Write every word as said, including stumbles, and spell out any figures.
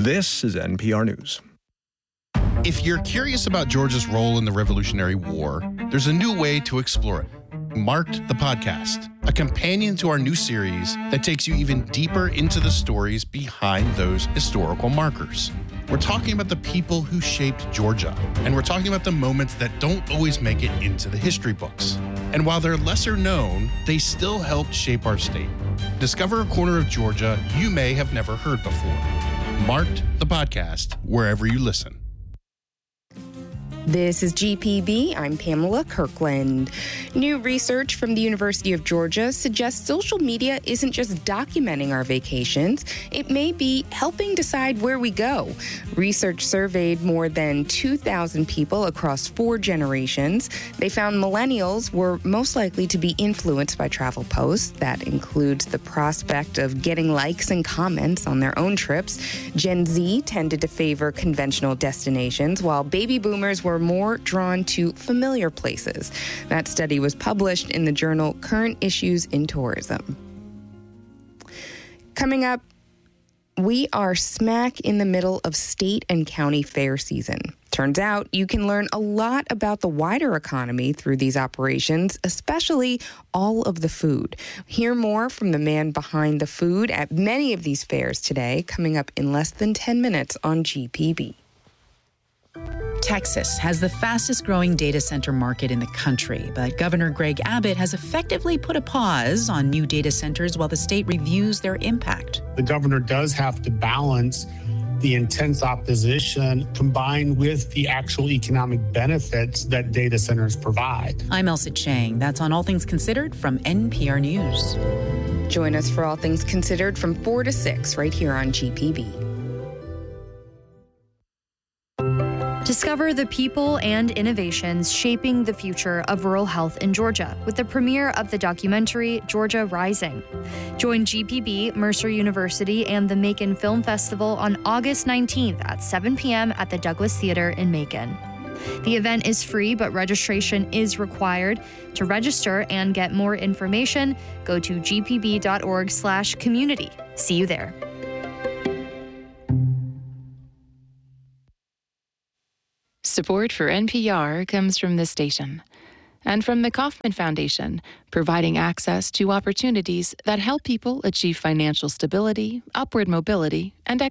This is N P R News. If you're curious about Georgia's role in the Revolutionary War, there's a new way to explore it. Marked the Podcast, a companion to our new series that takes you even deeper into the stories behind those historical markers. We're talking about the people who shaped Georgia, and we're talking about the moments that don't always make it into the history books. And while they're lesser known, they still helped shape our state. Discover a corner of Georgia you may have never heard before. Marked the Podcast, wherever you listen. This is G P B. I'm Pamela Kirkland. New research from the University of Georgia suggests social media isn't just documenting our vacations. It may be helping decide where we go. Research surveyed more than two thousand people across four generations. They found millennials were most likely to be influenced by travel posts. That includes the prospect of getting likes and comments on their own trips. Gen Z tended to favor conventional destinations, while baby boomers were more drawn to familiar places. That study was published in the journal Current Issues in Tourism. Coming up, we are smack in the middle of state and county fair season. Turns out you can learn a lot about the wider economy through these operations, especially all of the food. Hear more from the man behind the food at many of these fairs today, coming up in less than ten minutes on G P B. Texas has the fastest growing data center market in the country, but Governor Greg Abbott has effectively put a pause on new data centers while the state reviews their impact. The governor does have to balance the intense opposition combined with the actual economic benefits that data centers provide. I'm Elsa Chang. That's on All Things Considered from N P R News. Join us for All Things Considered from four to six right here on G P B. Discover the people and innovations shaping the future of rural health in Georgia with the premiere of the documentary Georgia Rising. Join G P B, Mercer University, and the Macon Film Festival on August nineteenth at seven p.m. at the Douglas Theater in Macon. The event is free, but registration is required. To register and get more information, go to g p b dot org slash community. See you there. Support for N P R comes from this station and from the Kauffman Foundation, providing access to opportunities that help people achieve financial stability, upward mobility, and